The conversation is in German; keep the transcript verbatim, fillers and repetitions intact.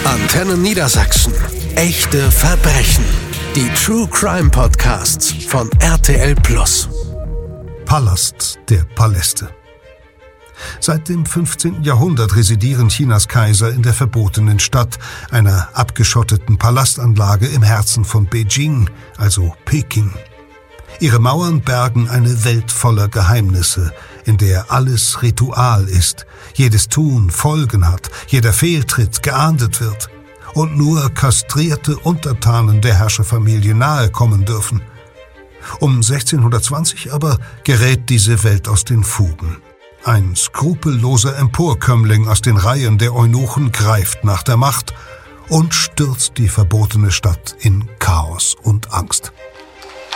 Antenne Niedersachsen. Echte Verbrechen. Die True Crime Podcasts von R T L Plus. Palast der Paläste. Seit dem fünfzehnten Jahrhundert residieren Chinas Kaiser in der verbotenen Stadt, einer abgeschotteten Palastanlage im Herzen von Beijing, also Peking. Ihre Mauern bergen eine Welt voller Geheimnisse, in der alles Ritual ist, jedes Tun Folgen hat, jeder Fehltritt geahndet wird und nur kastrierte Untertanen der Herrscherfamilie nahe kommen dürfen. Um sechzehnhundertzwanzig aber gerät diese Welt aus den Fugen. Ein skrupelloser Emporkömmling aus den Reihen der Eunuchen greift nach der Macht und stürzt die verbotene Stadt in Chaos und Angst.